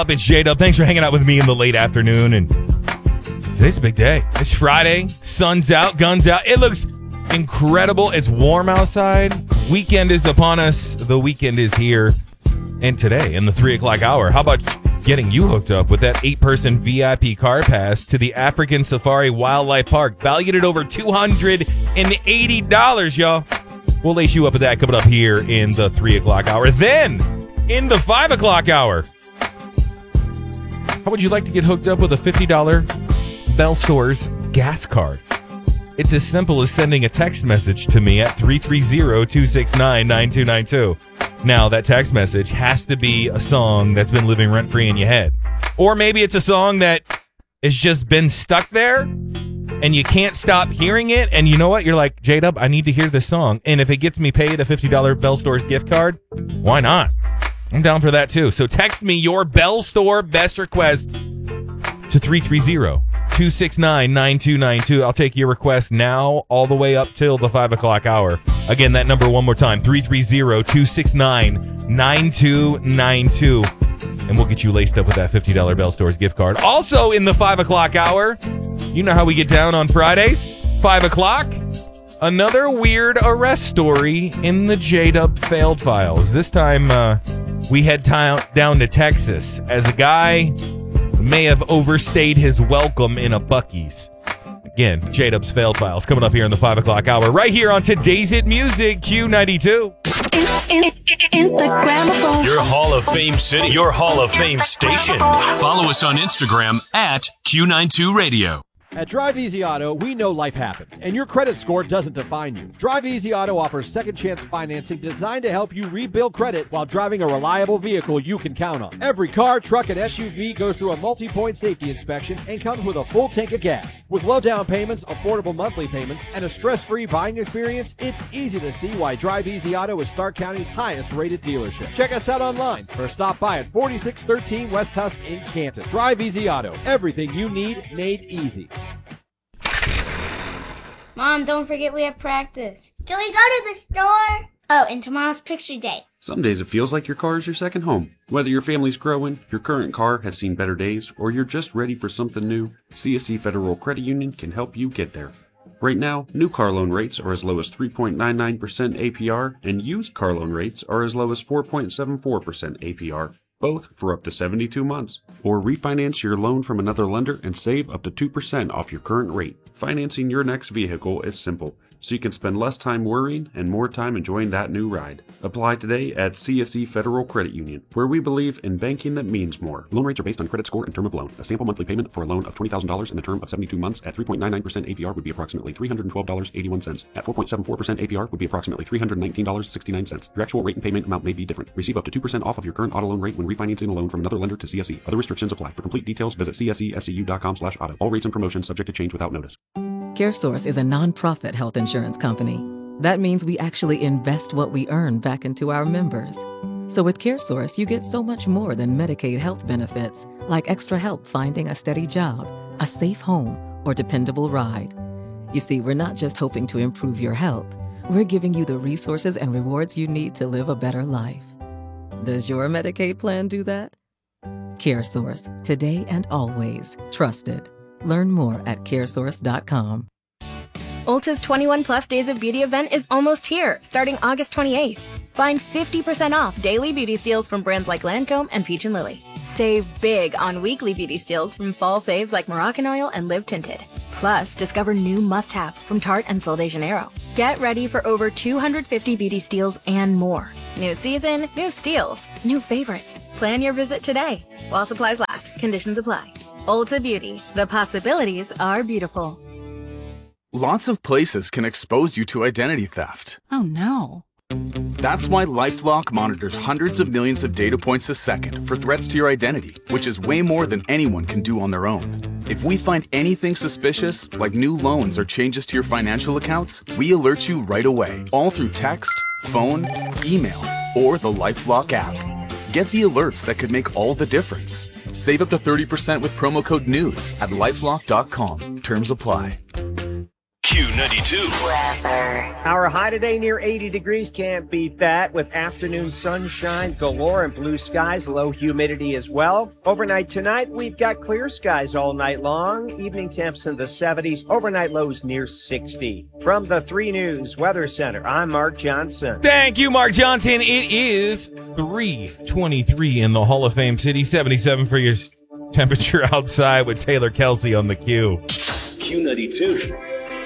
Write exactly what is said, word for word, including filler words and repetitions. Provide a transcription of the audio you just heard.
Up, it's J-Dub. Thanks for hanging out with me in the late afternoon. And today's a big day. It's Friday. Sun's out, guns out. It looks incredible. It's warm outside. Weekend is upon us. The weekend is here. And today, in the three o'clock hour, how about getting you hooked up with that eight-person V I P car pass to the African Safari Wildlife Park, valued at over two hundred eighty dollars, y'all. We'll lace you up with that coming up here in the three o'clock hour. Then, in the five o'clock hour, how would you like to get hooked up with a fifty dollars Bell Stores gas card? It's as simple as sending a text message to me at three three zero, two six nine, nine two nine two. Now, that text message has to be a song that's been living rent-free in your head. Or maybe it's a song that has just been stuck there, and you can't stop hearing it, and you know what? You're like, J-Dub, I need to hear this song, and if it gets me paid a fifty dollars Bell Stores gift card, why not? I'm down for that, too. So text me your Bell Store best request to three three zero, two six nine, nine two nine two. I'll take your request now all the way up till the five o'clock hour. Again, that number one more time, three three zero, two six nine, nine two nine two. And we'll get you laced up with that fifty dollars Bell Stores gift card. Also in the five o'clock hour, you know how we get down on Fridays? five o'clock, another weird arrest story in the J-Dub Failed Files. This time, uh, we head t- down to Texas as a guy may have overstayed his welcome in a Buc-ee's. Again, J-Dub's Failed Files coming up here in the five o'clock hour, right here on Today's It Music, Q ninety-two. In, in, in the gramophone. Your Hall of Fame city, your Hall of Fame station. Follow us on Instagram at Q ninety-two Radio. At Drive Easy Auto, we know life happens, and your credit score doesn't define you. Drive Easy Auto offers second chance financing designed to help you rebuild credit while driving a reliable vehicle you can count on. Every car, truck, and S U V goes through a multi-point safety inspection and comes with a full tank of gas. With low down payments, affordable monthly payments, and a stress-free buying experience, it's easy to see why Drive Easy Auto is Stark County's highest-rated dealership. Check us out online or stop by at forty-six thirteen West Tusk in Canton. Drive Easy Auto. Everything you need made easy. Mom, don't forget we have practice. Can we go to the store? Oh, and tomorrow's picture day. Some days it feels like your car is your second home. Whether your family's growing, your current car has seen better days, or you're just ready for something new, C S E Federal Credit Union can help you get there. Right now, new car loan rates are as low as three point nine nine percent A P R, and used car loan rates are as low as four point seven four percent A P R. Both for up to seventy-two months. Or refinance your loan from another lender and save up to two percent off your current rate. Financing your next vehicle is simple, so you can spend less time worrying and more time enjoying that new ride. Apply today at C S E Federal Credit Union, where we believe in banking that means more. Loan rates are based on credit score and term of loan. A sample monthly payment for a loan of twenty thousand dollars and a term of seventy-two months at three point nine nine percent A P R would be approximately three hundred twelve dollars and eighty-one cents. At four point seven four percent A P R would be approximately three hundred nineteen dollars and sixty-nine cents. Your actual rate and payment amount may be different. Receive up to two percent off of your current auto loan rate when refinancing a loan from another lender to C S E. Other restrictions apply. For complete details, visit C S E F C U dot com slash auto. All rates and promotions subject to change without notice. CareSource is a non-profit health insurance company. That means we actually invest what we earn back into our members. So with CareSource, you get so much more than Medicaid health benefits, like extra help finding a steady job, a safe home, or dependable ride. You see, we're not just hoping to improve your health. We're giving you the resources and rewards you need to live a better life. Does your Medicaid plan do that? CareSource, today and always. Trusted. Learn more at caresource dot com. Ulta's twenty-one plus Days of Beauty event is almost here, starting August twenty-eighth. Find fifty percent off daily beauty steals from brands like Lancome and Peach and Lily. Save big on weekly beauty steals from fall faves like Moroccan and Live Tinted. Plus, discover new must-haves from Tarte and Sol de Janeiro. Get ready for over two hundred fifty beauty steals and more. New season, new steals, new favorites. Plan your visit today. While supplies last, conditions apply. Ulta Beauty. The possibilities are beautiful. Lots of places can expose you to identity theft. Oh no. That's why LifeLock monitors hundreds of millions of data points a second for threats to your identity, which is way more than anyone can do on their own. If we find anything suspicious, like new loans or changes to your financial accounts, we alert you right away, all through text, phone, email, or the LifeLock app. Get the alerts that could make all the difference. Save up to thirty percent with promo code NEWS at lifelock dot com. Terms apply. Q ninety-two. Our high today near eighty degrees, can't beat that, with afternoon sunshine galore and blue skies, low humidity as well. Overnight tonight, we've got clear skies all night long, evening temps in the seventies, overnight lows near sixty. From the three News Weather Center, I'm Mark Johnson. Thank you, Mark Johnson. It is three twenty-three in the Hall of Fame City, seventy-seven for your temperature outside with Taylor Kelsey on the Q. Q ninety-two.